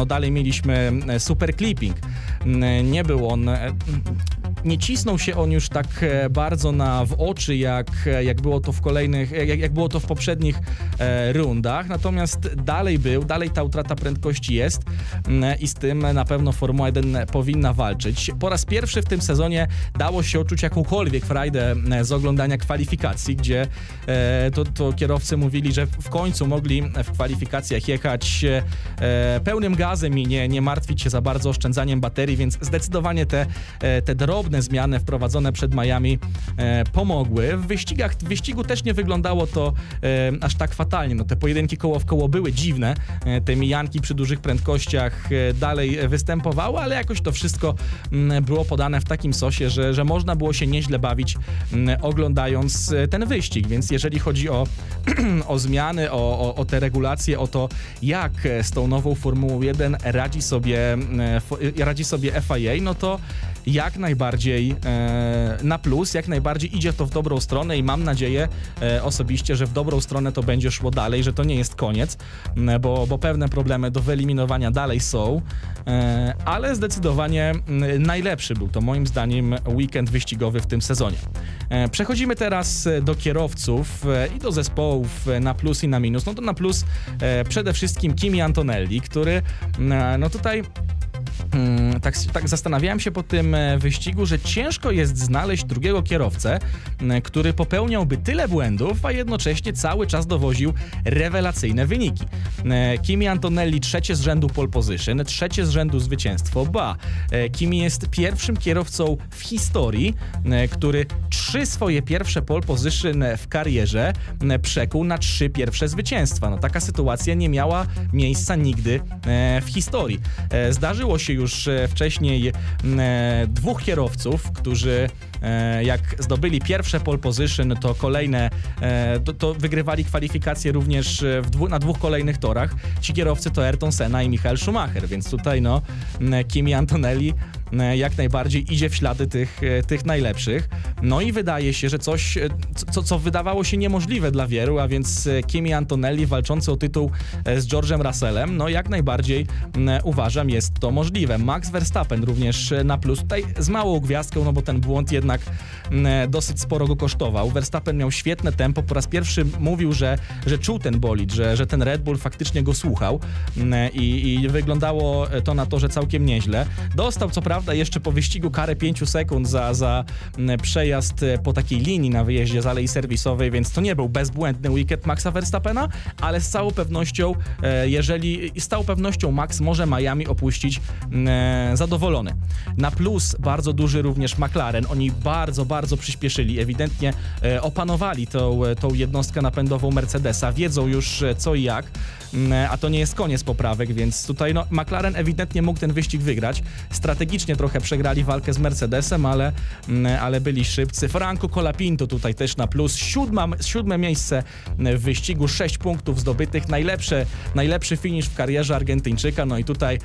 no dalej mieliśmy super clipping. Nie był on... Nie cisnął się on już tak bardzo w oczy, jak było to w kolejnych, jak było to w poprzednich rundach, natomiast dalej ta utrata prędkości jest i z tym na pewno Formuła 1 powinna walczyć. Po raz pierwszy w tym sezonie dało się odczuć jakąkolwiek frajdę z oglądania kwalifikacji, gdzie to kierowcy mówili, że w końcu mogli w kwalifikacjach jechać pełnym gazem i nie martwić się za bardzo oszczędzaniem baterii, więc zdecydowanie te drobne zmiany wprowadzone przed Miami pomogły. W wyścigu też nie wyglądało to aż tak fatalnie. No, te pojedynki koło w koło były dziwne, te mijanki przy dużych prędkościach dalej występowały, ale jakoś to wszystko było podane w takim sosie, że można było się nieźle bawić oglądając ten wyścig, więc jeżeli chodzi o zmiany, o te regulacje, o to jak z tą nową Formułą 1 radzi sobie FIA, no to jak najbardziej na plus, jak najbardziej idzie to w dobrą stronę i mam nadzieję osobiście, że w dobrą stronę to będzie szło dalej, że to nie jest koniec, bo pewne problemy do wyeliminowania dalej są, ale zdecydowanie najlepszy był to moim zdaniem weekend wyścigowy w tym sezonie. Przechodzimy teraz do kierowców i do zespołów na plus i na minus. No to na plus przede wszystkim Kimi Antonelli, który no tutaj tak zastanawiałem się po tym wyścigu, że ciężko jest znaleźć drugiego kierowcę, który popełniałby tyle błędów, a jednocześnie cały czas dowoził rewelacyjne wyniki. Kimi Antonelli trzecie z rzędu pole position, trzecie z rzędu zwycięstwo. Kimi jest pierwszym kierowcą w historii, który 3 swoje pierwsze pole position w karierze przekuł na 3 pierwsze zwycięstwa. No, taka sytuacja nie miała miejsca nigdy w historii. Zdarzyło się już wcześniej 2 kierowców, którzy jak zdobyli pierwsze pole position, to kolejne to wygrywali kwalifikacje również na 2 kolejnych torach. Ci kierowcy to Ayrton Senna i Michael Schumacher, więc tutaj Kimi Antonelli jak najbardziej idzie w ślady tych najlepszych. No i wydaje się, że coś, co wydawało się niemożliwe dla wielu, a więc Kimi Antonelli walczący o tytuł z George'em Russellem, no jak najbardziej uważam, jest to możliwe. Max Verstappen również na plus, tutaj z małą gwiazdką, no bo ten błąd jednak dosyć sporo go kosztował. Verstappen miał świetne tempo, po raz pierwszy mówił, że czuł ten bolid, że ten Red Bull faktycznie go słuchał i wyglądało to na to, że całkiem nieźle. Dostał co prawda jeszcze po wyścigu karę 5 sekund za przejazd po takiej linii na wyjeździe z alei serwisowej, więc to nie był bezbłędny weekend Maxa Verstappena, ale z całą pewnością Max może Miami opuścić zadowolony. Na plus bardzo duży również McLaren. Oni bardzo, bardzo przyspieszyli. Ewidentnie opanowali tą jednostkę napędową Mercedesa. Wiedzą już co i jak, a to nie jest koniec poprawek, więc tutaj McLaren ewidentnie mógł ten wyścig wygrać. Strategicznie trochę przegrali walkę z Mercedesem, ale byli szybcy. Franco Colapinto tutaj też na plus. 7. miejsce w wyścigu, 6 punktów zdobytych. Najlepszy finisz w karierze Argentyńczyka. No i tutaj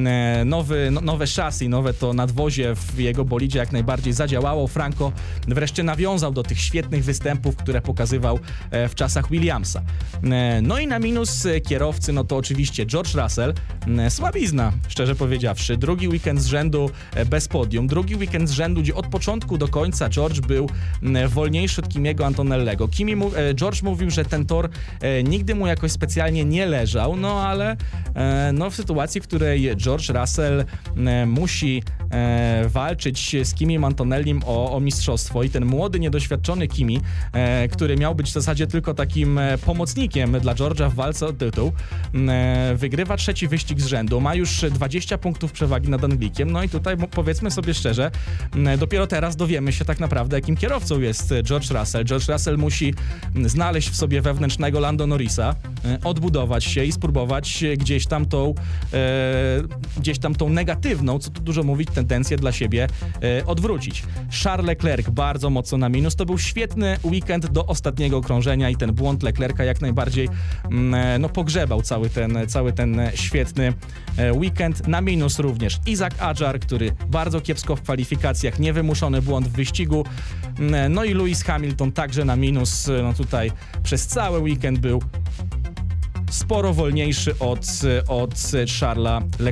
nowe chassis, nowe to nadwozie w jego bolidzie jak najbardziej zadziałało. Franco wreszcie nawiązał do tych świetnych występów, które pokazywał w czasach Williamsa. No i na minus kierowcy, no to oczywiście George Russell. Słabizna, szczerze powiedziawszy. Drugi weekend z rzędu bez podium. Drugi weekend z rzędu, gdzie od początku do końca George był wolniejszy od Kimiego Antonellego. George mówił, że ten tor nigdy mu jakoś specjalnie nie leżał, no ale w sytuacji, w której George Russell musi walczyć z Kimim Antonellim o mistrzostwo i ten młody, niedoświadczony Kimi, który miał być w zasadzie tylko takim pomocnikiem dla George'a w walce o tytuł, wygrywa 3. wyścig z rzędu, ma już 20 punktów przewagi nad Anglikiem, no i tutaj powiedzmy sobie szczerze, dopiero teraz dowiemy się tak naprawdę, jakim kierowcą jest George Russell. George Russell musi znaleźć w sobie wewnętrznego Lando Norrisa, odbudować się i spróbować gdzieś tam tą negatywną, co tu dużo mówić, tendencję dla siebie odwrócić. Charles Leclerc bardzo mocno na minus. To był świetny weekend do ostatniego okrążenia i ten błąd Leclerca jak najbardziej pogrzebał cały ten świetny weekend. Na minus również Isaac Adjar, który bardzo kiepsko w kwalifikacjach, niewymuszony błąd w wyścigu. No i Lewis Hamilton także na minus. No tutaj przez cały weekend był sporo wolniejszy od Charlesa